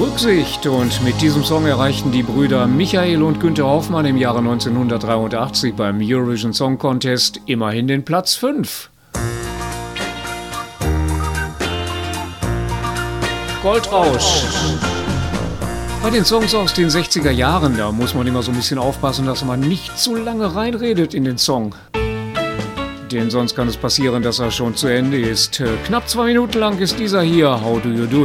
Rücksicht, und mit diesem Song erreichten die Brüder Michael und Günther Hoffmann im Jahre 1983 beim Eurovision Song Contest immerhin den Platz 5. Goldrausch. Bei den Songs aus den 60er Jahren, da muss man immer so ein bisschen aufpassen, dass man nicht zu lange reinredet in den Song. Denn sonst kann es passieren, dass er schon zu Ende ist. Knapp 2 Minuten lang ist dieser hier, How Do You Do It?